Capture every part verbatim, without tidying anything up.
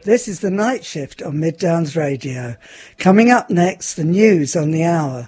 This is the Night Shift on Mid Downs Radio. Coming up next, the news on the hour.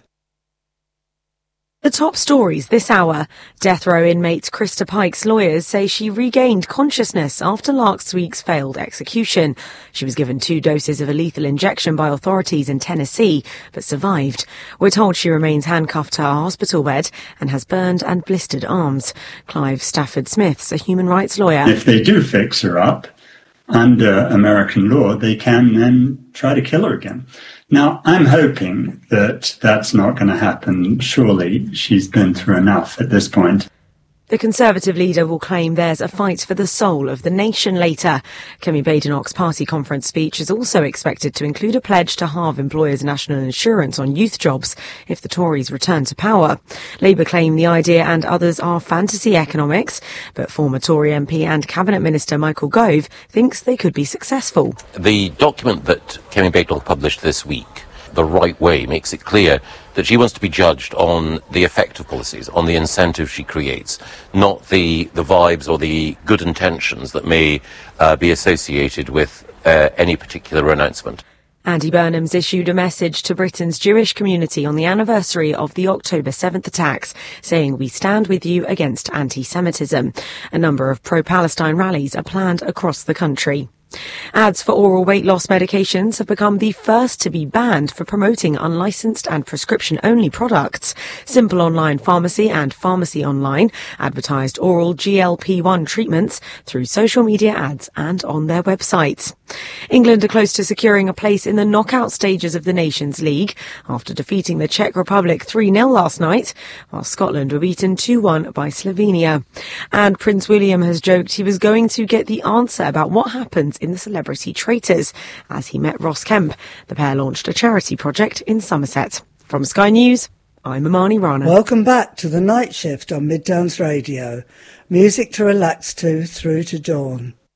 The top stories this hour. Death row inmate Krista Pike's lawyers say she regained consciousness after last week's failed execution. She was given two doses of a lethal injection by authorities in Tennessee, but survived. We're told she remains handcuffed to her hospital bed and has burned and blistered arms. Clive Stafford Smith's a human rights lawyer. If they do fix her up, under American law, they can then try to kill her again. Now, I'm hoping that that's not going to happen. Surely she's been through enough at this point. The Conservative leader will claim there's a fight for the soul of the nation later. Kemi Badenoch's party conference speech is also expected to include a pledge to halve employers' national insurance on youth jobs if the Tories return to power. Labour claim the idea and others are fantasy economics, but former Tory M P and Cabinet Minister Michael Gove thinks they could be successful. The document that Kemi Badenoch published this week, The Right Way, makes it clear that she wants to be judged on the effect of policies, on the incentive she creates, not the, the vibes or the good intentions that may uh, be associated with uh, any particular announcement. Andy Burnham's issued a message to Britain's Jewish community on the anniversary of the October seventh attacks, saying we stand with you against anti-Semitism. A number of pro-Palestine rallies are planned across the country. Ads for oral weight loss medications have become the first to be banned for promoting unlicensed and prescription-only products. Simple Online Pharmacy and Pharmacy Online advertised oral G L P one treatments through social media ads and on their websites. England are close to securing a place in the knockout stages of the Nations League after defeating the Czech Republic three nil last night, while Scotland were beaten two one by Slovenia. And Prince William has joked he was going to get the answer about what happens in the Celebrity Traitors as he met Ross Kemp. The pair launched a charity project in Somerset. From Sky News, I'm Amani Rana. Welcome back to the Night Shift on Mid Downs Radio. Music to relax to through to dawn.